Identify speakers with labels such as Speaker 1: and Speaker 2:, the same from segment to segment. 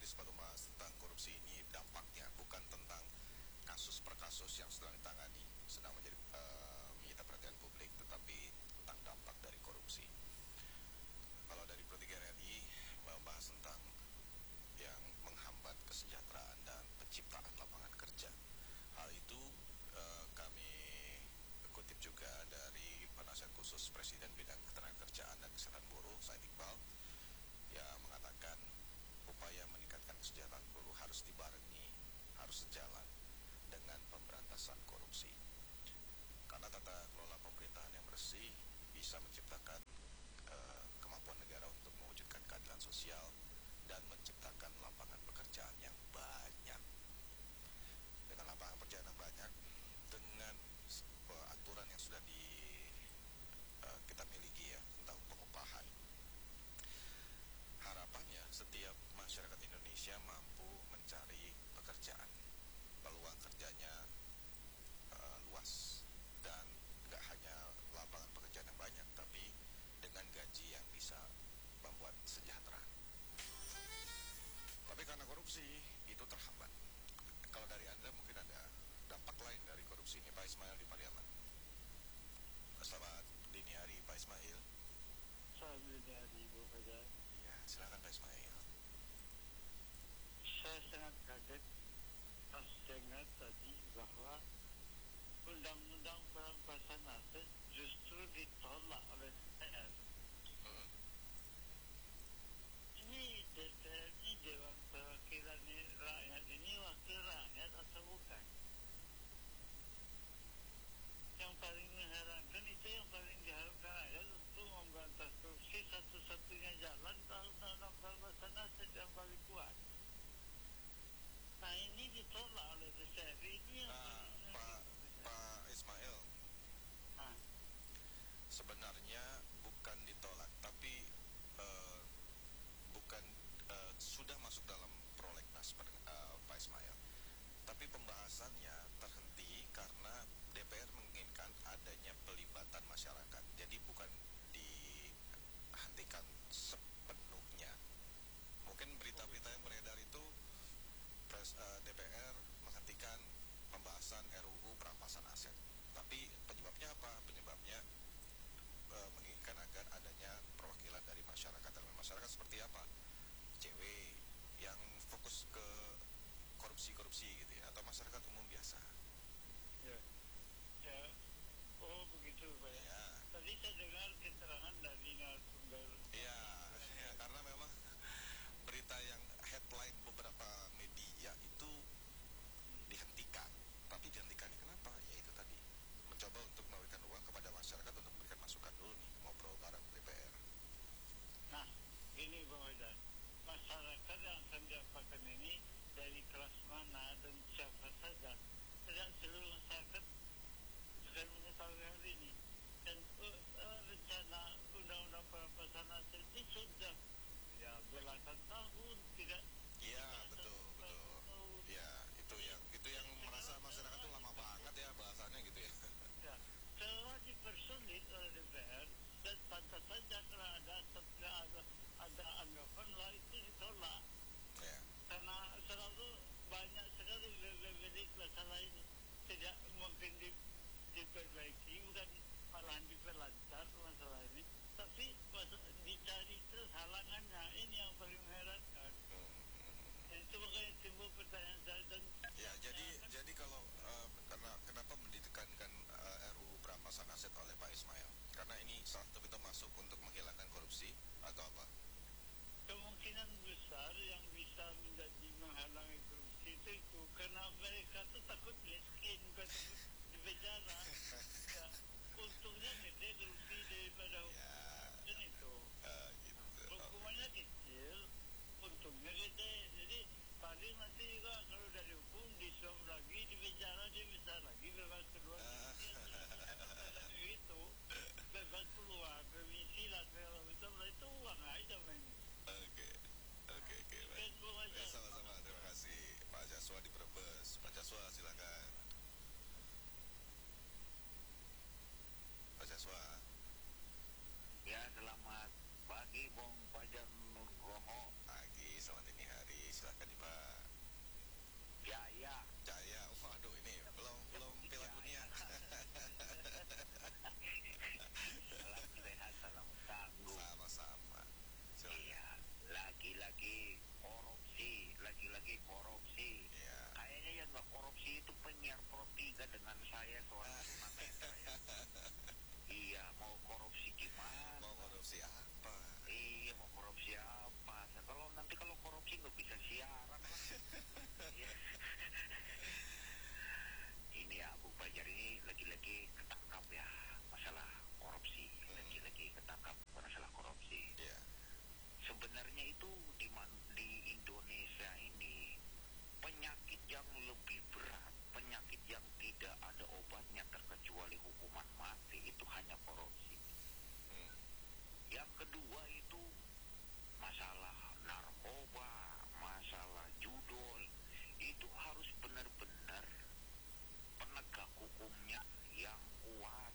Speaker 1: Pak Thomas, tentang korupsi ini dampaknya bukan tentang kasus per kasus yang sedang ditangani, sedang menyita perhatian publik, tetapi tentang dampak dari korupsi. Kalau dari Pro 3 RRI membahas tentang yang menghambat kesejahteraan dan penciptaan lapangan kerja. Hal itu kami kutip juga dari Penasihat Khusus Presiden Bidang Ketenagakerjaan dan Kesehatan Buruh, Said Iqbal, yang mengatakan upaya meningkatkan kesejahteraan buruh harus dibarengi, harus sejalan dengan pemberantasan korupsi. Karena tata kelola pemerintahan yang bersih bisa menciptakan kemampuan negara untuk mewujudkan keadilan sosial dan menciptakan lapangan pekerjaan yang banyak. Dengan lapangan pekerjaan yang banyak, dengan aturan yang sudah kita miliki ya tentang pengupahan, harapannya setiap masyarakat Indonesia mampu mencari pekerjaan, peluang kerjanya luas, dan nggak hanya lapangan pekerjaan yang banyak, tapi dengan gaji yang bisa membuat sejahtera. Tapi karena korupsi itu terhambat. Kalau dari Anda mungkin ada dampak lain dari korupsi ini, Pak Ismail di Pariaman. Selamat dini hari, Pak Ismail.
Speaker 2: Selamat dini hari, Bu Fajar.
Speaker 1: Ya, silakan Pak Ismail.
Speaker 2: Saya sangat kaget pas dengar tadi bahwa Undang-Undang Perampasan Aset justru ditolak oleh DPR. Ini DPR ini Dewan Perwakilan Rakyat ini wakil rakyat atau bukan? Yang paling mengherankan itu, yang paling diharapkan rakyat untuk memberantas korupsi, satu-satunya jalan Undang-Undang Perampasan Aset yang paling kuat. Nah, ini ditolak oleh DPR. Ini yang
Speaker 1: Pak Ismail, sebenarnya bukan ditolak, tapi bukan sudah masuk dalam prolegnas, Pak Ismail. Tapi pembahasannya terhenti karena DPR menginginkan adanya pelibatan masyarakat. Jadi bukan dihentikan sepenuhnya. Mungkin berita-berita yang beredar itu DPR menghentikan pembahasan RUU perampasan aset. Tapi penyebabnya apa? Penyebabnya menginginkan agar adanya perwakilan dari masyarakat. Dalam masyarakat seperti apa? Cewek yang fokus ke korupsi gitu ya, atau masyarakat umum biasa.
Speaker 2: Ya. Oh begitu Pak ya. Tadi saya dengar keterangan dari narasumber.
Speaker 1: Ya, karena memang berita yang headline beberapa media itu dihentikan. Tapi dihentikannya kenapa? Ya itu tadi, mencoba untuk memberikan ruang kepada masyarakat untuk memberikan masukan dulu nih, ngobrol bareng DPR.
Speaker 2: Nah, ini Bang Wajan, masyarakat yang akan diapakan ini dari kelas mana dan siapa saja. Tidak seluruh masyarakat akan mengetahui hal ini. Dan rencana Undang-Undang Perampasan Aset ini sudah ya belasan tahun tidak.
Speaker 1: Iya betul. Ya itu yang merasa masyarakat itu lama banget ya bahasannya gitu ya.
Speaker 2: Ya, telah dipersulit oleh DPR dan pantas saja kalau ada anggapan lah itu ditolak.
Speaker 1: Ya.
Speaker 2: Karena selalu banyak sekali berbeda masalah ini tidak mungkin diperbaiki, bukan malahan diperlancar masalah ini, tapi dicari terus halangannya. Ini yang paling mengherankan. Itu makanya timbul pertanyaan saya. Dan
Speaker 1: ya jadi kalau kenapa ditekankan RUU perampasan aset oleh Pak Ismail? Karena ini salah satu pintu masuk untuk menghilangkan korupsi atau apa?
Speaker 2: Kemungkinan besar yang bisa menjadi menghalangi korupsi itu karena mereka tuh takut miskin, bukan takut dipenjara. Ya, untungnya gede korupsi daripada hukuman itu. Gitu. Hukumannya kecil, untungnya gede. Jadi paling nanti juga kalau dari hukum disuap lagi, dipenjara, dia bisa lagi bebas keluar. Itu bebas keluar, remisi lah segala macam, itu uang aja main.
Speaker 1: Oke, baik. Sama-sama, terima kasih Pak Jaswa di Brebes. Pak Jaswa silakan. Pak Jaswa.
Speaker 3: Ya, selamat pagi Bung Fajar Nugroho.
Speaker 1: Pagi, selamat dini hari. silakan nih Pak.
Speaker 3: Jaya.
Speaker 1: Jaya, waduh ini belum Piala Dunia.
Speaker 3: Salam sehat, salam tangguh.
Speaker 1: Sama-sama. Silakan.
Speaker 3: Iya, lagi-lagi korupsi.
Speaker 1: Iya.
Speaker 3: Kayaknya yang nggak korupsi itu penyiar Pro 3 dengan saya seorang tunanetra ya. Iya, mau korupsi gimana?
Speaker 1: Mau korupsi apa?
Speaker 3: Iya, mau korupsi apa? Kalau korupsi nggak bisa siaran lah. Iya. Ini ya, Bu Fajar ini lagi-lagi ketangkap ya masalah korupsi. Lagi-lagi ketangkap masalah korupsi.
Speaker 1: Iya.
Speaker 3: Sebenarnya itu di Indonesia ini penyakit yang lebih berat, penyakit yang tidak ada obatnya terkecuali hukuman mati itu hanya korupsi. Yang kedua itu masalah narkoba, masalah judul, itu harus benar-benar penegak hukumnya yang kuat.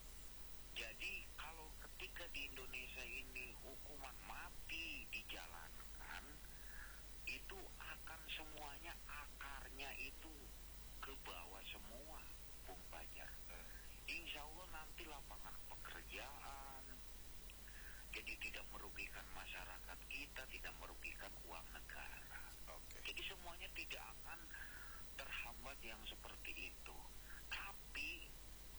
Speaker 3: Jadi kalau ketika di Indonesia ini hukuman mati dijalankan, itu akan semuanya akarnya itu ke bawah semua, Bung Fajar. Insya Allah nanti lapangan pekerjaan, jadi tidak merugikan masyarakat kita, tidak merugikan uang negara.
Speaker 1: Oke.
Speaker 3: Jadi semuanya tidak akan terhambat yang seperti itu. Tapi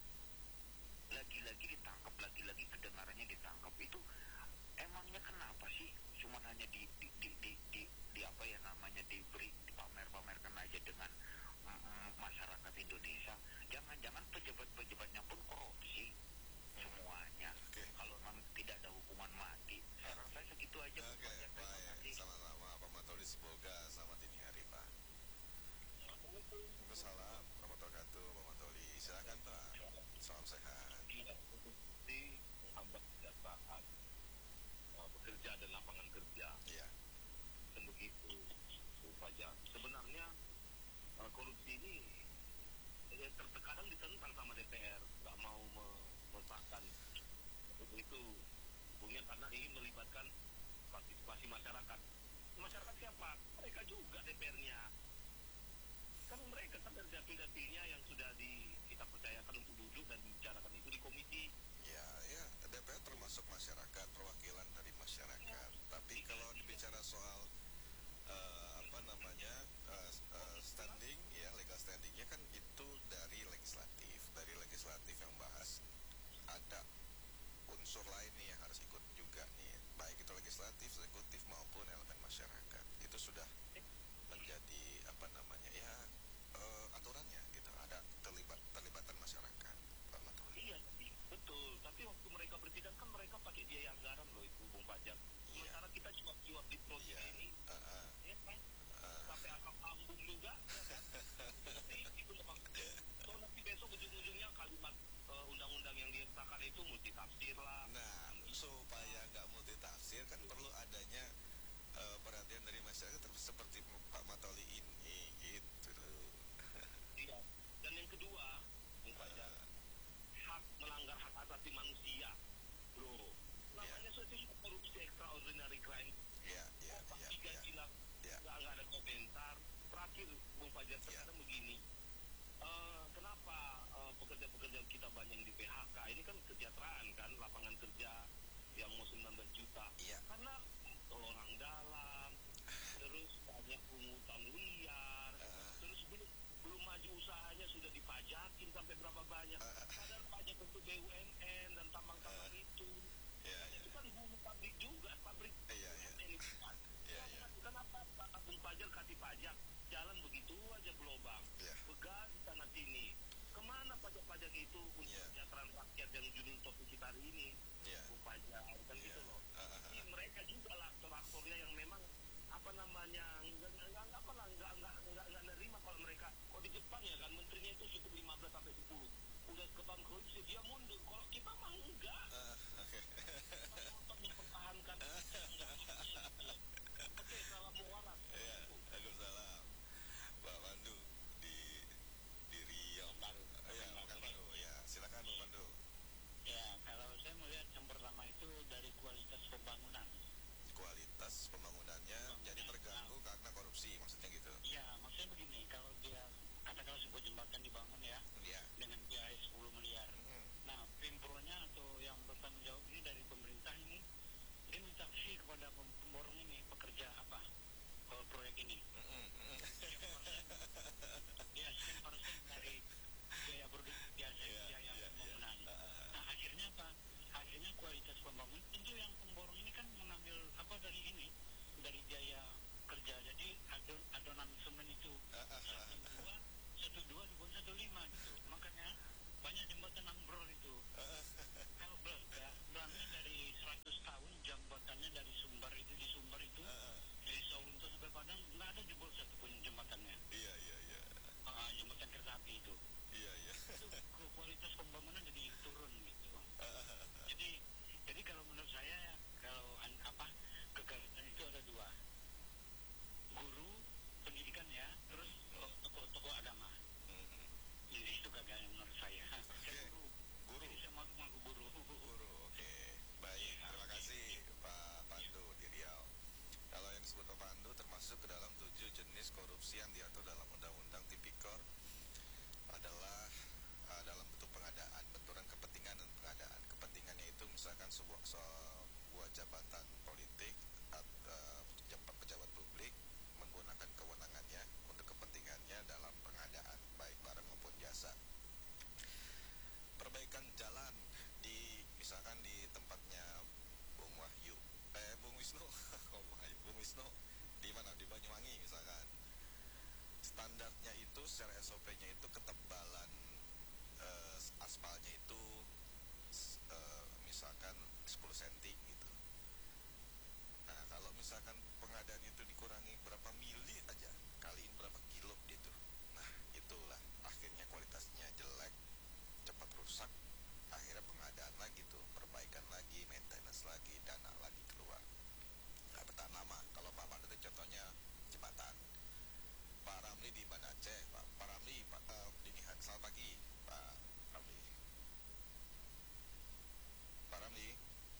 Speaker 3: lagi-lagi ditangkap, lagi-lagi kedengarannya ditangkap itu emangnya kenapa sih? Cuman hanya di apa ya namanya diberi dipamer-pamerkan aja dengan masyarakat Indonesia. Jangan-jangan pejabat-pejabatnya pun korupsi semuanya.
Speaker 1: Oke.
Speaker 3: Kalau memang tidak ada hukuman mati. Saya rasa segitu aja.
Speaker 1: Oke,
Speaker 3: Terima
Speaker 1: baik.
Speaker 3: kasih.
Speaker 1: Sama-sama Pak Matoli, semoga selamat dini hari Pak. Waalaikumsalam warahmatullahi wabarakatuh Pak Matoli. Silakan Pak. Salam sehat.
Speaker 4: Tidak korupsi menghambat kesejahteraan bekerja dan lapangan kerja.
Speaker 1: Iya.
Speaker 4: Dan begitu saja. Sebenarnya korupsi ini terkadang ditentang sama DPR, nggak mau mengesahkan itu punya karena ingin melibatkan partisipasi masyarakat. Masyarakat siapa? Mereka juga DPR-nya. Kan mereka kan dari dapil-dapilnya yang sudah kita percayakan untuk duduk dan membicarakan itu di komisi.
Speaker 1: Ya, DPR termasuk masyarakat, perwakilan dari masyarakat. Tapi kalau dibicara soal standing, ya legal standingnya kan itu dari legislatif yang bahas. Ada unsur lain nih yang harus ikut juga nih, baik itu legislatif, eksekutif maupun elemen masyarakat. Itu sudah menjadi aturannya gitu. Ada terlibatan masyarakat, Pak Matoli.
Speaker 4: Iya, betul. Tapi waktu mereka bersidang kan mereka pakai biaya anggaran loh itu, Bung Fajar. Sementara kita cuap-cuap di proses ini, ya kan? Sampai akal ambung juga, ya kan? Seperti itu memang. So nanti besok ujung-ujungnya kalimat undang-undang yang disahkan itu multitafsir lah.
Speaker 1: Nah, supaya nggak multitafsir kan perlu adanya perhatian dari masyarakat seperti Pak Matoli ini gitu.
Speaker 4: Iya. Dan yang kedua, Bung Fajar, melanggar hak asasi manusia, bro. Namanya saja korupsi extraordinary crime.
Speaker 1: Iya.
Speaker 4: Tiga bilang nggak ada komentar. Terakhir, Bung Fajar, terkadang begini. Kenapa pekerja-pekerja kita banyak yang di PHK? Ini kan kesejahteraan kan, lapangan kerja yang mau 19 juta.
Speaker 1: Iya.
Speaker 4: Karena orang dalam, terus banyak pungutan liar, terus belum maju usahanya sudah dipajakin sampai berapa banyak. Padahal pajak untuk BUMN dan tambang-tambang itu.
Speaker 1: Iya.
Speaker 4: Itu kan bunuh pabrik juga, pabrik.
Speaker 1: Iya.
Speaker 4: Kenapa Pak Bung Fajar kasih pajak? Jalan begitu aja gelobang.
Speaker 1: Iya.
Speaker 4: Begal di sana sini. Kemana pajak-pajak itu untuk kesejahteraan rakyat yang judul topik kita hari ini?
Speaker 1: Iya.
Speaker 4: Bung Fajar, kan gitu loh. Jadi mereka juga lah aktor-aktornya yang memang nggak nerima kalau mereka. Kalau di Jepang ya kan menterinya itu cukup 15 sampai 10. Udah ketahuan korupsi dia mundur. Kalau kita mah enggak. Kita mempertahankan. Oke, salam muarat.
Speaker 1: Iya, Waalaikumsalam. Pak Pandu di Riau. Iya, Pak Pandu. Ya, silakan Pak Pandu.
Speaker 2: Ya, kalau saya melihat yang pertama itu dari kualitas pembangunan.
Speaker 1: Kualitas pembangunannya jadi terganggu karena korupsi.
Speaker 2: ini. Sekian persen dari biaya produksi biaya pembangunan. Nah, akhirnya apa? Akhirnya kualitas pembangunan tentu yang pemborong ini kan mengambil apa dari ini, dari biaya kerja. Jadi adonan semen itu 1,2 dibuat 1,5 gitu. Makanya banyak jembatan ambrol itu. Kalau belanja dari 100 tahun jambatannya dari Sumbar itu di Sumbar itu dari Sawunto sampai Padang nggak ada jebol satupun jembatannya.
Speaker 1: Iya.
Speaker 2: Jembatan kereta api itu.
Speaker 1: Iya.
Speaker 2: Itu kualitas pembangunan jadi turun gitu. Jadi kalau menurut saya kalau kegagalan itu ada dua, guru pendidikan ya, terus tokoh-tokoh agama. Jadi itu kegagalan menurut saya. Saya guru. Jadi saya malu guru.
Speaker 1: Oke. Baik, terima kasih Pak Pandu di Riau. Kalau yang disebut Pak Pandu termasuk ke dalam 7 jenis korupsi yang diatur dalam Undang-Undang Tipikor adalah dalam bentuk pengadaan, benturan kepentingan dan pengadaan. Kepentingannya itu misalkan sebuah jabatan politik atau pejabat publik menggunakan kewenangannya untuk kepentingannya dalam pengadaan baik barang maupun jasa. Perbaikan jalan misalkan di tempatnya Bung Wisnu Bung Wisnu di mana, di Banyuwangi misalkan, standarnya itu secara SOP-nya itu ketebalan aspalnya itu misalkan 10 cm gitu. Nah, kalau misalkan pengadaan itu dikurangi berapa mili aja, kaliin berapa kilo gitu, nah itulah akhirnya kualitasnya jelek, cepat rusak, akhirnya pengadaan lagi tuh, perbaikan lagi, maintenance lagi, dana lagi keluar. Nah, pertama kalau Pak Pandu itu contohnya jembatan. Pak Ramli di Banda Aceh, Pak Ramli, selamat pagi Pak Ramli. Pak Ramli,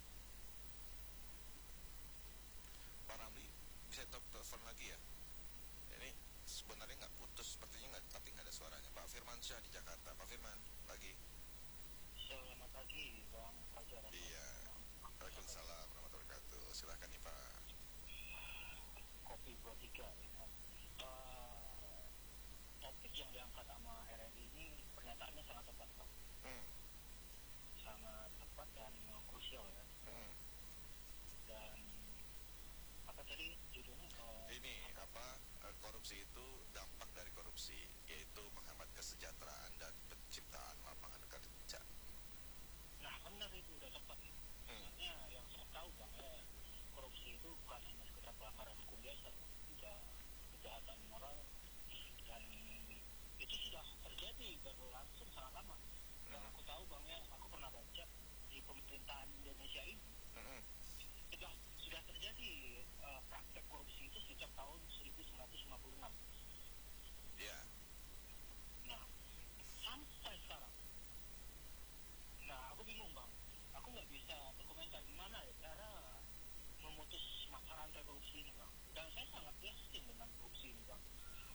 Speaker 1: bisa telepon lagi ya? Ini sebenarnya nggak putus, sepertinya nggak, tapi nggak ada suaranya. Pak Firman Syah di Jakarta. Pak Firman, pagi.
Speaker 2: Selamat pagi Bang Fajar.
Speaker 1: Iya. Waalaikumsalam warahmatullahi wabarakatuh. Silakan nih Pak.
Speaker 2: Kopi 23 ya. Topik yang diangkat sama RRI ini pernyataannya sangat tepat Bang. Sangat tepat dan krusial ya. Dan apa tadi judulnya?
Speaker 1: Ini korupsi itu dampak dari korupsi, yaitu menghambat kesejahteraan dan penciptaan lapangan kerja.
Speaker 2: Nah benar itu udah tepat. Sebenarnya yang saya tahu Bang ya, korupsi itu bukan hanya sekedar pelanggaran hukum biasa, juga kejahatan moral, dan itu sudah terjadi berlangsung sangat lama. Yang aku tahu Bang ya, aku pernah baca di pemerintahan Indonesia ini sudah terjadi praktek korupsi itu sejak tahun 1956.
Speaker 1: Ya.
Speaker 2: Nah sampai sekarang. Nah aku bingung Bang, aku nggak bisa berkomentar gimana ya cara memutus mata rantai korupsi ini Bang. Dan saya sangat yakin dengan korupsi ini Bang.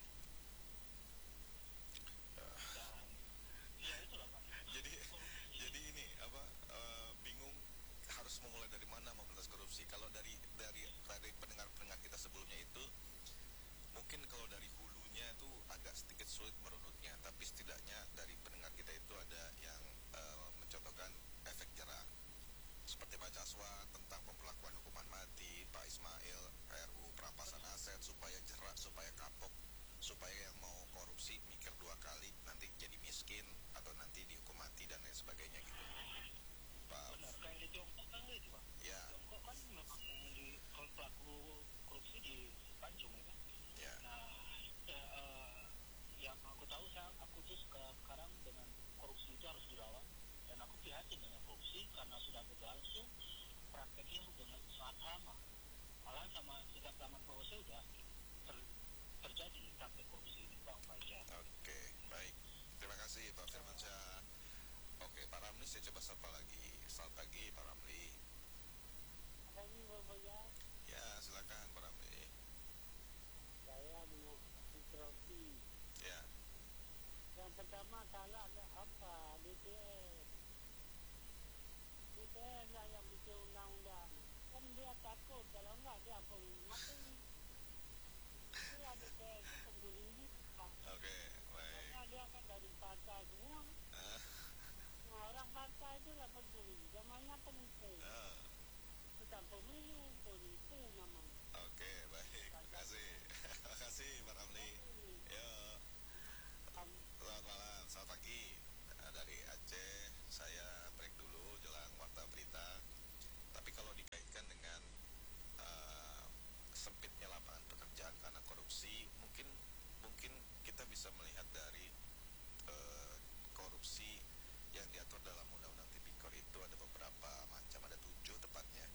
Speaker 2: Dan ya itulah Bang.
Speaker 1: Jadi ini bingung harus memulai dari mana memberantas korupsi. Kalau dari pendengar kita sebelumnya itu mungkin kalau dari hulunya itu agak sedikit sulit merunutnya, tapi setidaknya dari pendengar kita itu ada yang mencontohkan efek jerah seperti Pak Jaswa tentang pemberlakuan hukuman mati, Pak Ismail RUU perampasan aset supaya jerak, supaya kapok, supaya yang mau korupsi mikir 2 kali nanti jadi miskin atau nanti dihukum mati dan lain sebagainya gitu. Pak.
Speaker 2: Benar, kayak di Tiongkok kan gitu Bang.
Speaker 1: Ya.
Speaker 2: Tiongkok kan memang kalau pelaku korupsi dipancung ya kan.
Speaker 1: Ya.
Speaker 2: Nah yang aku tahu aku tuh sekarang dengan korupsi itu harus dilawan, dan aku prihatin dengan korupsi karena sudah berlangsung prakteknya dengan sangat lama. Malah sama sejak zaman POC sudah terjadi praktek korupsi di Bang Fajar.
Speaker 1: Oke, baik. Terima kasih Pak Firmansyah. Oke, Pak Ramli saya coba sapa lagi. Selamat pagi Pak Ramli.
Speaker 5: Pagi Bang Fajar.
Speaker 1: Ya, silakan Pak Ramli.
Speaker 5: Saya dengan korupsi.
Speaker 1: Ya.
Speaker 5: Yang pertama salah apa? DPR. DPR lah yang bikin undang-undang. Kan dia takut kalau enggak dia akan mati. Dia apa itulah peduli. Zamannya penting. Bukan pemilu, penipu namanya.
Speaker 1: Oke, baik. Terima kasih. Terima kasih, Pak Ramli. Ya, selamat malam, selamat pagi. Dari Aceh, saya break dulu jelang warta berita. Tapi kalau dikaitkan dengan sempitnya lapangan pekerjaan karena korupsi, mungkin kita bisa melihat dari korupsi yang diatur dalam Undang-Undang Tipikor itu ada beberapa macam, ada 7 tepatnya.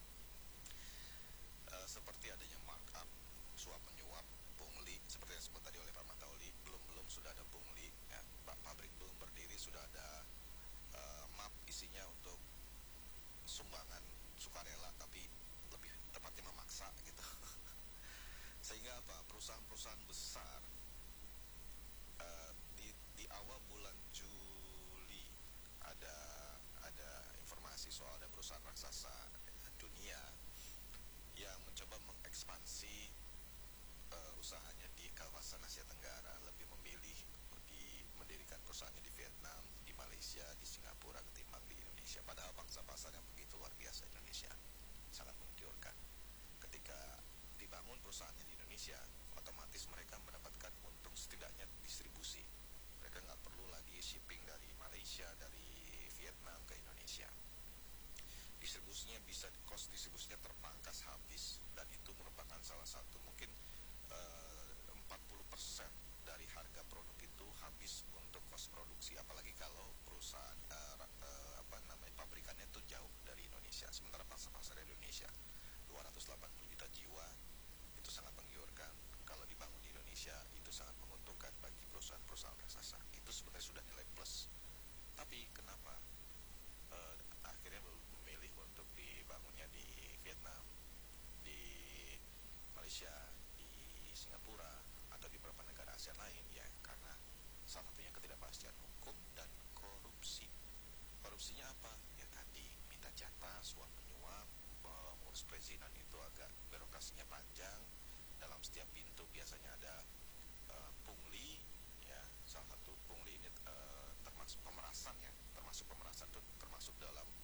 Speaker 1: Seperti adanya markup, suap menyuap, pungli, seperti yang disebut tadi oleh Pak Matauli, belum sudah ada pungli, ya, pabrik belum berdiri sudah ada map isinya untuk sumbangan sukarela, tapi lebih tepatnya memaksa gitu. Sehingga apa? Perusahaan-perusahaan besar di awal bulan Juli ada informasi soal ada perusahaan raksasa dunia yang mencoba mengekspansi usahanya di kawasan Asia Tenggara, lebih memilih mendirikan perusahaannya di Vietnam, di Malaysia, di Singapura ketimbang di Indonesia. Padahal pangsa pasar yang begitu luar biasa Indonesia, sangat menggiurkan. Ketika dibangun perusahaannya di Indonesia, otomatis mereka mendapatkan untung setidaknya distribusi. Mereka nggak perlu lagi shipping dari Malaysia, dari Vietnam ke Indonesia. Cost distribusinya terpangkas habis, dan itu merupakan salah satu mungkin 40% dari harga produk itu habis untuk cost produksi, apalagi kalau perusahaan pabrikannya itu jauh dari Indonesia. Sementara pasar Indonesia 280 juta jiwa, itu sangat menggiurkan. Kalau dibangun di Indonesia itu sangat menguntungkan bagi perusahaan-perusahaan raksasa. Itu sebenarnya sudah nilai plus. Tapi kenapa akhirnya memilih untuk dibangunnya di Vietnam, di Malaysia, di Singapura, atau di beberapa negara ASEAN lain? Ya karena salah satunya ketidakpastian hukum dan korupsi. Korupsinya apa? Ya tadi, minta jatah, suap menyuap, mengurus perizinan itu agak birokrasinya panjang. Dalam setiap pintu biasanya ada pungli, ya. Salah satu pungli ini termasuk pemerasan, ya. Termasuk pemerasan itu termasuk dalam